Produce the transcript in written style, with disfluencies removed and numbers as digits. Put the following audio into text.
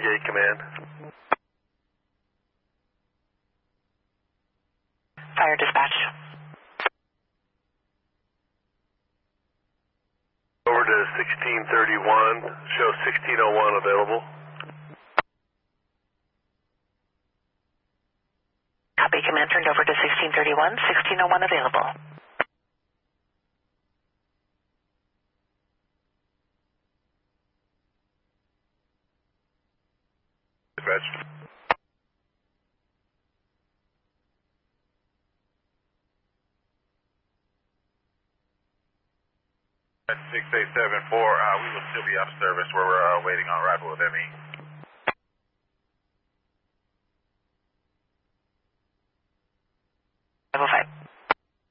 Gate Command. Fire dispatch. Over to 1631. Show 1601 available. Copy, command turned over to 1631, 1601 available. Dispatch. At 6874, we will still be out of service. We're waiting on arrival of ME.